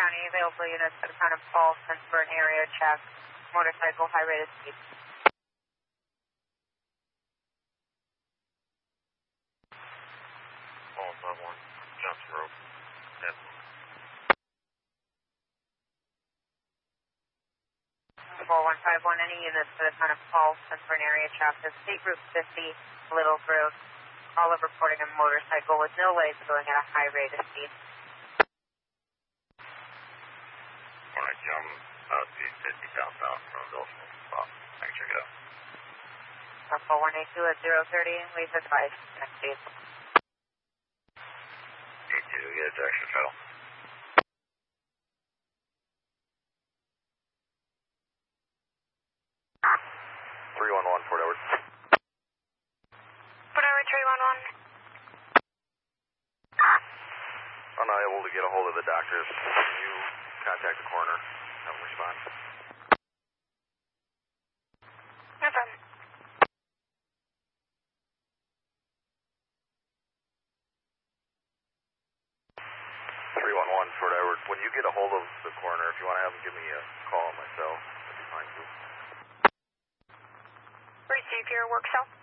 County, available units to the front of Paulson for an area check. Motorcycle, high rate of speed. Paulson 1, Johnson Road. 4151, any units to the front of Paulson for an area check. The State Route 50, Little Grove. All of reporting a motorcycle with no lights going at a high rate of speed. Alright, John, southeast 50 southbound from Dawson. Thanks, check it out. 4182 at 030, please advise. Next speed. 82, get a direction trail. 311, Fort Edward. Fort Edward 311. Unable to get a hold of the doctors. Can you contact the coroner? Have them respond. No problem. 311, Fort Edward. When you get a hold of the coroner, if you want to have them give me a call on my cell, that'd be fine too. Receive your work cell.